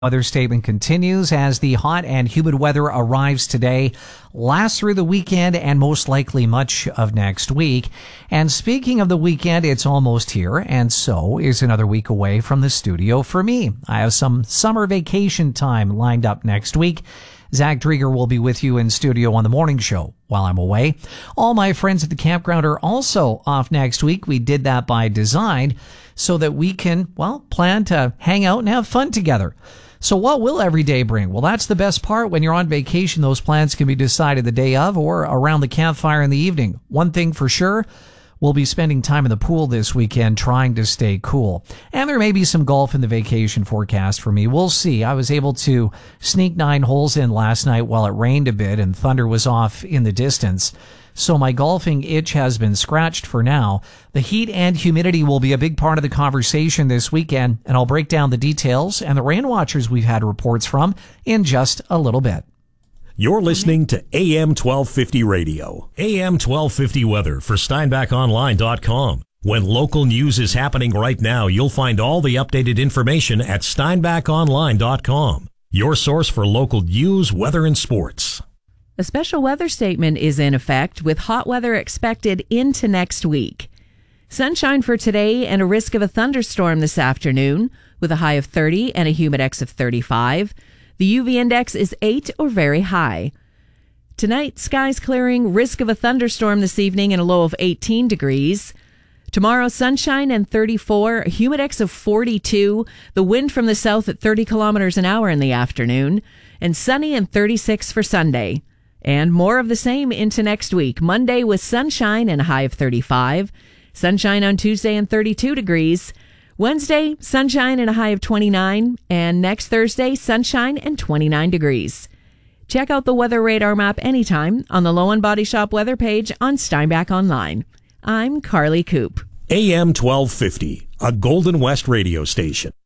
Weather statement continues as the hot and humid weather arrives today, lasts through the weekend and most likely much of next week. And speaking of the weekend, it's almost here, and so is another week away from the studio for me. I have some summer vacation time lined up next week. Zach Drieger will be with you in studio on the morning show while I'm away. All my friends at the campground are also off next week. We did that by design so that we can, plan to hang out and have fun together. So what will every day bring? Well, that's the best part. When you're on vacation, those plans can be decided the day of or around the campfire in the evening. One thing for sure, we'll be spending time in the pool this weekend trying to stay cool. And there may be some golf in the vacation forecast for me. We'll see. I was able to sneak 9 holes in last night while it rained a bit and thunder was off in the distance. So my golfing itch has been scratched for now. The heat and humidity will be a big part of the conversation this weekend, and I'll break down the details and the rain watchers we've had reports from in just a little bit. You're listening to AM 1250 Radio. AM 1250 weather for SteinbachOnline.com. When local news is happening right now, you'll find all the updated information at SteinbachOnline.com. Your source for local news, weather, and sports. A special weather statement is in effect with hot weather expected into next week. Sunshine for today and a risk of a thunderstorm this afternoon with a high of 30 and a humidex of 35. The UV index is 8 or very high. Tonight, skies clearing, risk of a thunderstorm this evening and a low of 18 degrees. Tomorrow, sunshine and 34, a humidex of 42, the wind from the south at 30 kilometers an hour in the afternoon, and sunny and 36 for Sunday. And more of the same into next week. Monday with sunshine and a high of 35. Sunshine on Tuesday and 32 degrees. Wednesday, sunshine and a high of 29. And next Thursday, sunshine and 29 degrees. Check out the weather radar map anytime on the Lowen Body Shop weather page on Steinbach Online. I'm Carly Coop. AM 1250, a Golden West radio station.